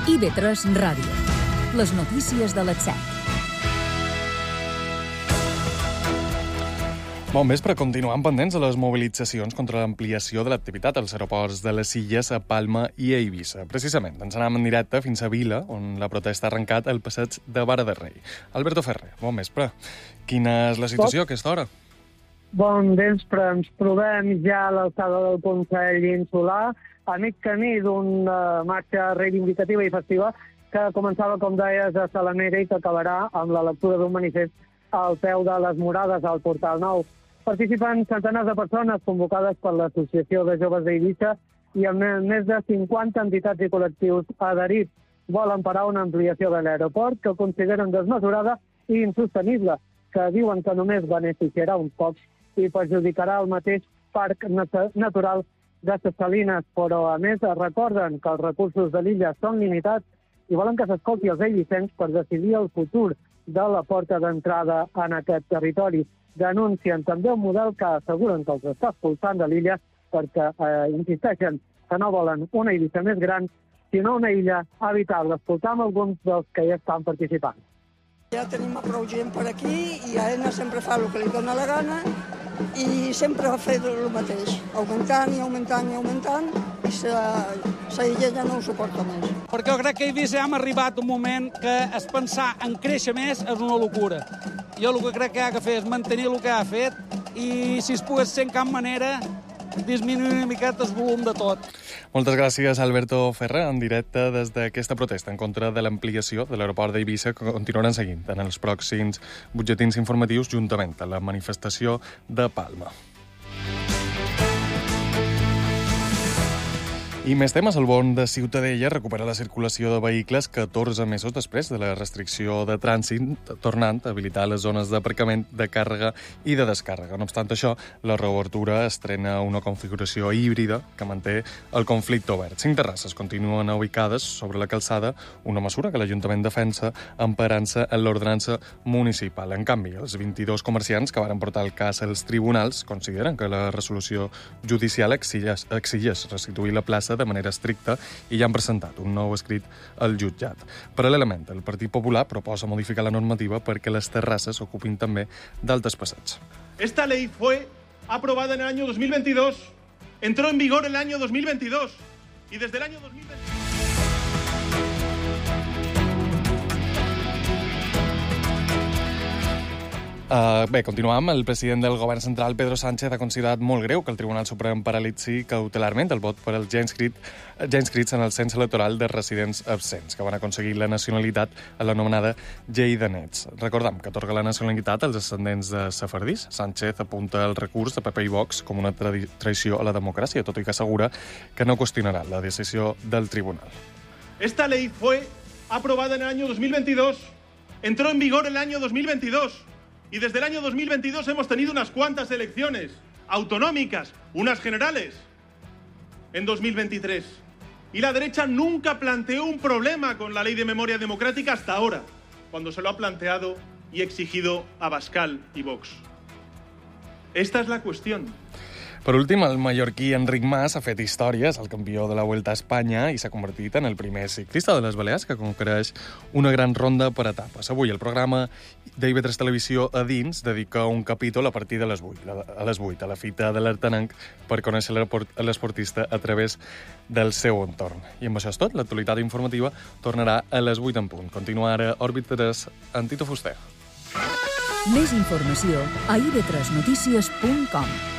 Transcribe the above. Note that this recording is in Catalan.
IB3 Ràdio. Les notícies de les 7. Bon vespre, continuem pendents de les mobilitzacions contra l'ampliació de l'activitat als aeroports de les Illes, a Palma i a Eivissa. Precisament, ens anem en directe fins a Vila, on la protesta ha arrencat al passeig de Vara de Rei. Alberto Ferrer, bon vespre. Quina és la situació a aquesta hora? Bon vespre, ens trobem ja a l'alçada del Consell Insular, a mig camí d'una marxa reivindicativa i festiva que començava, com deies, a Salamera i que acabarà amb la lectura d'un manifest al peu de les Morades al Portal Nou. Participen centenars de persones convocades per l'Associació de Joves d'Eivissa i amb més de 50 entitats i col·lectius adherits. Volen parar una ampliació de l'aeroport que consideren desmesurada i insostenible, que diuen que només beneficiarà uns pocs i perjudicarà el mateix parc natural de Ses Salines, però a més recorden que els recursos de l'illa són limitats i volen que s'escolti els eivissencs per decidir el futur de la porta d'entrada en aquest territori. Denuncien també un model que asseguren que els està expulsant de l'illa perquè insisteixen que no volen una Eivissa més gran, sinó una illa habitable. Escoltam alguns dels que ja estan participant. Ja tenim prou gent per aquí i Aena sempre fa el que li dóna la gana i sempre ha fet el mateix, augmentant i augmentant i augmentant, i la illa ja no ho suporta més. Perquè jo crec que a Eivissa hem arribat un moment que es pensar en créixer més és una locura. Jo el que crec que ha de fer és mantenir el que ha fet i, si es pogués ser en cap manera, disminuir una miqueta el volum de tot. Moltes gràcies, Alberto Ferrer, en directe des d'aquesta protesta en contra de l'ampliació de l'aeroport d'Eivissa, que continuaran seguint en els pròxims butlletins informatius juntament a la manifestació de Palma. I més temes. El Born de Ciutadella recupera la circulació de vehicles 14 mesos després de la restricció de trànsit, tornant a habilitar les zones d'aparcament, de càrrega i de descàrrega. No obstant això, la reobertura estrena una configuració híbrida que manté el conflicte obert. 5 terrasses continuen ubicades sobre la calçada, una mesura que l'Ajuntament defensa emparant-se en l'ordenança municipal. En canvi, els 22 comerciants que varen portar el cas als tribunals consideren que la resolució judicial exigeix restituir la plaça de manera estricta i ja han presentat un nou escrit al jutjat. Paral·lelament, el Partit Popular proposa modificar la normativa perquè les terrasses ocupin també d'altres passeigs. Esta ley fue aprobada en el año 2022, entró en vigor en el año 2022 y desde el año 2022... Bé, continuam. El president del govern central, Pedro Sánchez, ha considerat molt greu que el Tribunal Suprem paralitzi cautelarment el vot per als ja inscrits en el cens electoral de residents absents, que van aconseguir la nacionalitat a l'anomenada Llei de Nets. Recordam que atorga la nacionalitat als descendents de sefardís. Sánchez apunta el recurs de PP i Vox com una traïció a la democràcia, tot i que assegura que no qüestionarà la decisió del tribunal. Esta ley fue aprobada en el año 2022, entró en vigor en el año 2022. Y desde el año 2022 hemos tenido unas cuantas elecciones autonómicas, unas generales, en 2023. Y la derecha nunca planteó un problema con la ley de memoria democrática hasta ahora, cuando se lo ha planteado y exigido Abascal y Vox. Esta es la cuestión. Per últim, el mallorquí Enric Mas ha fet història, és el campió de la Vuelta a Espanya i s'ha convertit en el primer ciclista de les Balears que conquereix una gran ronda per etapes. Avui el programa d'IV3 Televisió a dins dedica un capítol a partir de les 8, a la fita de l'Artenenc, per conèixer l'esportista a través del seu entorn. I amb això és tot. L'actualitat informativa tornarà a les 8 en punt. Continua ara Òrbit 3 amb Tito Fuster. Més informació a ib3notícies.com.